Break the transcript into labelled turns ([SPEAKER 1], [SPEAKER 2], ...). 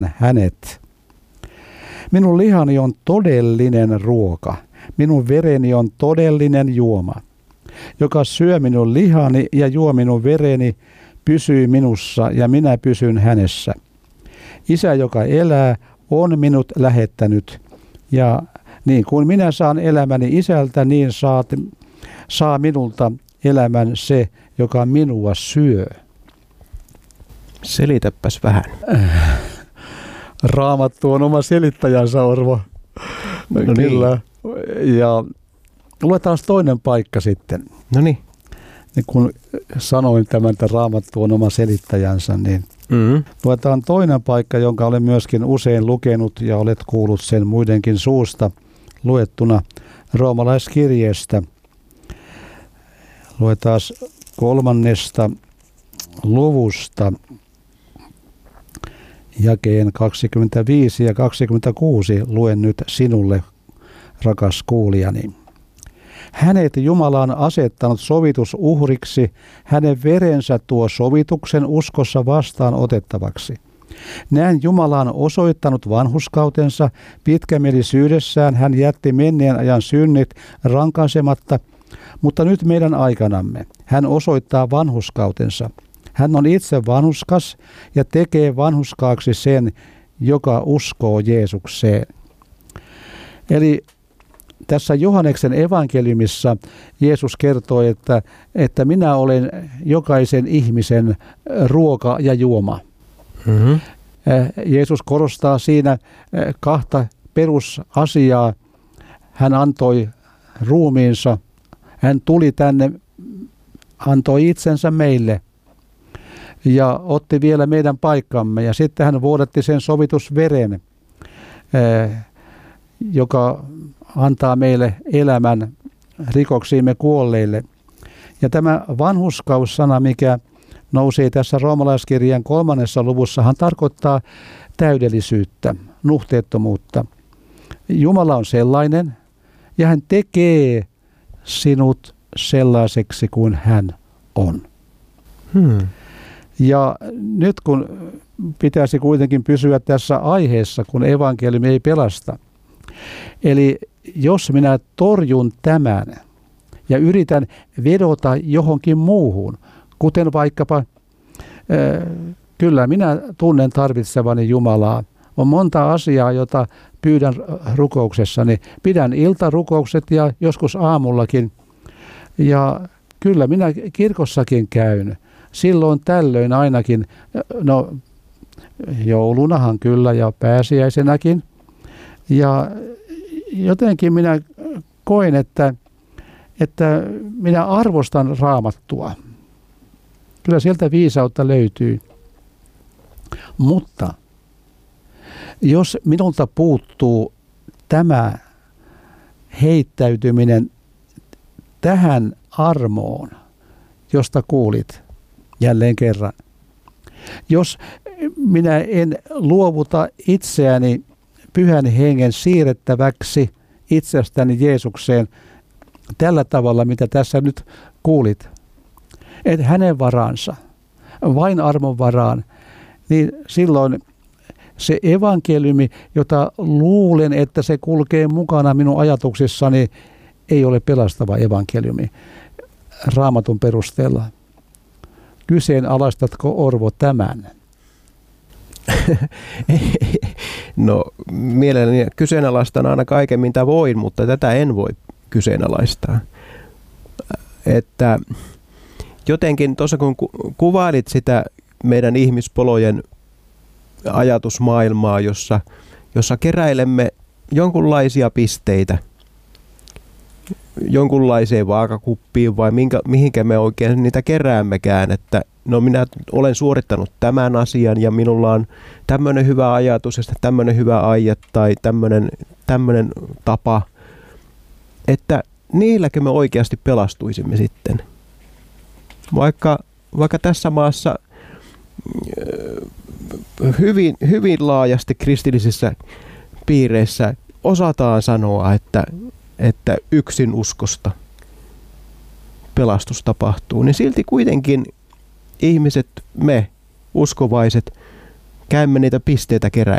[SPEAKER 1] hänet. Minun lihani on todellinen ruoka, minun vereni on todellinen juoma. Joka syö minun lihani ja juo minun vereni, pysyy minussa ja minä pysyn hänessä. Isä, joka elää, on minut lähettänyt, ja niin kuin minä saan elämäni isältä, niin saa minulta elämän se, joka minua syö.
[SPEAKER 2] Selitäpäs vähän.
[SPEAKER 1] Raamattu on oma selittäjänsä, Orvo.
[SPEAKER 2] No
[SPEAKER 1] Kyllä. Ja luetaan toinen paikka sitten.
[SPEAKER 2] No niin.
[SPEAKER 1] Kun sanoin tämän, että Raamattu on oma selittäjänsä, niin luetaan toinen paikka, jonka olen myöskin usein lukenut ja olet kuullut sen muidenkin suusta luettuna roomalaiskirjeestä. Luetaan 3. luvusta jakeen 25 ja 26 luen nyt sinulle, rakas kuulijani. Hänet Jumala on asettanut sovitusuhriksi, hänen verensä tuo sovituksen uskossa vastaan otettavaksi. Näin Jumala on osoittanut vanhurskautensa, pitkämielisyydessään hän jätti menneen ajan synnit rankaisematta, mutta nyt meidän aikanamme hän osoittaa vanhurskautensa. Hän on itse vanhurskas ja tekee vanhurskaaksi sen, joka uskoo Jeesukseen. Eli tässä Johanneksen evankeliumissa Jeesus kertoo, että minä olen jokaisen ihmisen ruoka ja juoma. Mm-hmm. Jeesus korostaa siinä kahta perusasiaa. Hän antoi ruumiinsa, hän tuli tänne, antoi itsensä meille ja otti vielä meidän paikkamme. Ja sitten hän vuodatti sen sovitusveren, joka antaa meille elämän rikoksiimme kuolleille. Ja tämä vanhurskaussana, mikä nousee tässä roomalaiskirjan 3. luvussahan tarkoittaa täydellisyyttä, nuhteettomuutta. Jumala on sellainen ja hän tekee sinut sellaiseksi kuin hän on. Ja nyt kun pitäisi kuitenkin pysyä tässä aiheessa, kun evankeliumi ei pelasta. Eli jos minä torjun tämän ja yritän vedota johonkin muuhun, kuten vaikkapa, kyllä minä tunnen tarvitsevani Jumalaa. On monta asiaa, jota pyydän rukouksessani. Pidän iltarukoukset ja joskus aamullakin. Ja kyllä minä kirkossakin käyn. Silloin tällöin ainakin, no joulunahan kyllä ja pääsiäisenäkin. Ja jotenkin minä koen, että minä arvostan Raamattua. Kyllä sieltä viisautta löytyy. Mutta jos minulta puuttuu tämä heittäytyminen tähän armoon, josta kuulit jälleen kerran. Jos minä en luovuta itseäni Pyhän Hengen siirrettäväksi itsestäni Jeesukseen tällä tavalla, mitä tässä nyt kuulit, että hänen varansa, vain armon varaan, niin silloin se evankeliumi, jota luulen, että se kulkee mukana minun ajatuksissani, ei ole pelastava evankeliumi Raamatun perusteella. Kyseenalaistatko, Orvo, tämän?
[SPEAKER 2] No mielelläni kyseenalaistan aina kaiken, mitä voin, mutta tätä en voi kyseenalaistaa. Että jotenkin tuossa kun kuvailit sitä meidän ihmispolojen ajatusmaailmaa, jossa keräilemme jonkunlaisia pisteitä jonkunlaiseen vaakakuppiin vai mihinkä me oikein niitä keräämmekään, että no minä olen suorittanut tämän asian ja minulla on tämmöinen hyvä ajatus ja tämmöinen hyvä aie tai tämmöinen tapa, että niilläkö me oikeasti pelastuisimme sitten. Vaikka tässä maassa hyvin laajasti kristillisissä piireissä osataan sanoa, että yksin uskosta pelastus tapahtuu, niin silti kuitenkin ihmiset, me uskovaiset, käymme niitä pisteitä